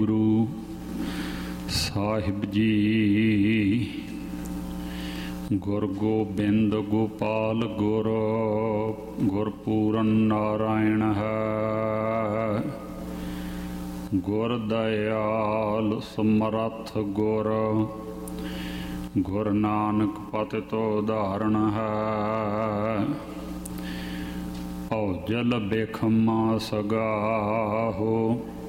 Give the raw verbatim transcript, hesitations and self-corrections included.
ਗੁਰੂ ਸਾਹਿਬ ਜੀ। ਗੁਰ ਗੋਬਿੰਦ ਗੋਪਾਲ ਗੁਰ ਗੁਰਪੂਰਨ ਨਾਰਾਇਣ ਹੈ। ਗੁਰ ਦਇਆਲ ਸਮਰੱਥ ਗੁਰ ਗੁਰ ਨਾਨਕ ਪਤਿਤ ਉਦਾਹਰਣ ਹੈ। ਭਉ ਜਲ ਬਿਖਮਾ ਸਗਾਹੋ